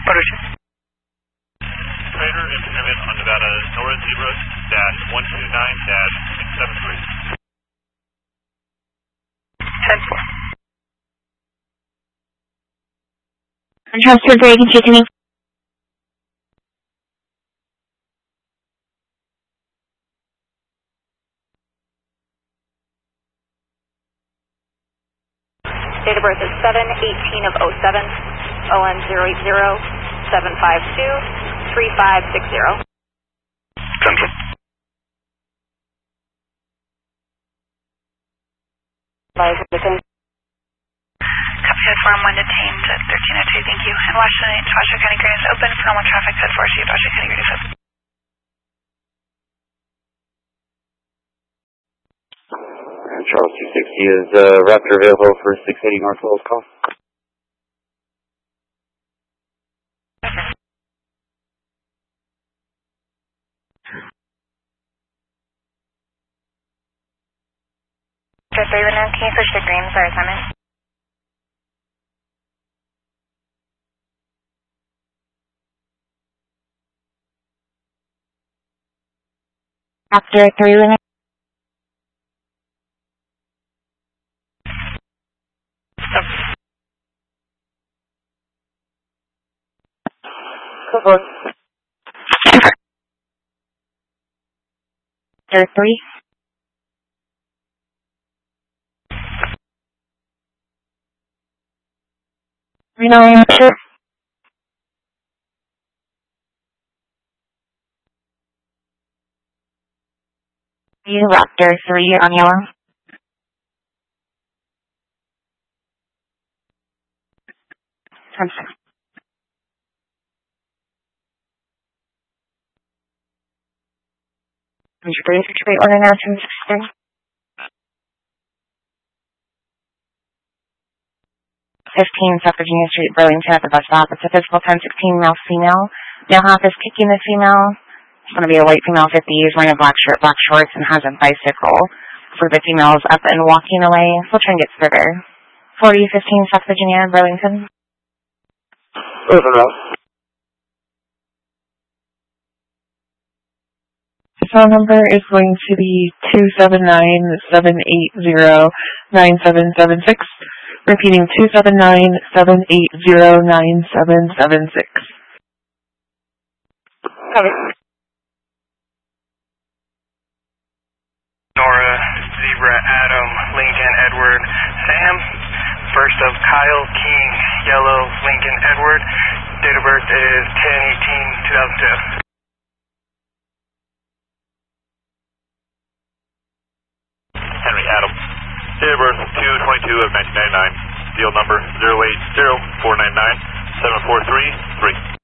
Trader intermittent on Nevada, Nora Zebra -129-673. 10-4. Transfer break and chicken. Date of birth is 7/18/07, ON 080-752-3560. Central. Copy Farm 1 detained at 1302, thank you. And Washoe County Grade is open for normal traffic at 4 Street, Washoe County Grade is open. Charles 260 is Raptor available for 680 North Wells call. Good, 319, can you switch to green for assignment? After 3 minutes. Come on. After 3. Sure. You Raptor 3 on yellow. Transfer. Your green situation order now, 1063. 15 South Virginia Street, Burlington at the bus stop. It's a physical 1016 male female. Male half is kicking the female. It's going to be a white female 50, is wearing a black shirt, black shorts, and has a bicycle. For the females up and walking away. We'll try and get further. 4015 South Virginia, Burlington. Over now. Phone number is going to be 279-780-9776. Repeating 279-780-9776. Copy. Nora, Zebra, Adam, Lincoln, Edward, Sam. First of Kyle, King, Yellow, Lincoln, Edward. Date of birth is 10/18/2002. Henry Adam. Date of birth 2/22/1999. Deal number 080-499-7433.